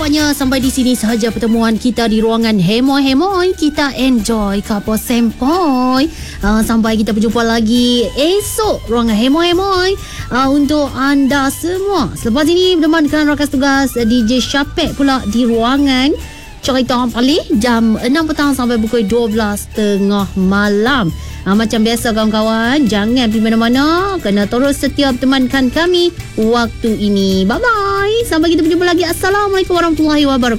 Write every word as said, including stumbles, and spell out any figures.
nampaknya sampai di sini sahaja pertemuan kita di ruangan Hemoy-Hemoy. Kita enjoy kapal sempoi. Uh, sampai kita berjumpa lagi esok ruangan Hemoy-Hemoy uh, untuk anda semua. Selepas ini bertemankan rakan tugas D J Syapek pula di ruangan Cerita Orang Palih jam enam petang sampai pukul dua belas tengah malam. Ha, macam biasa kawan-kawan, jangan pergi mana-mana, kena terus setia temankan kami waktu ini. Bye-bye. Sampai kita berjumpa lagi. Assalamualaikum warahmatullahi wabarakatuh.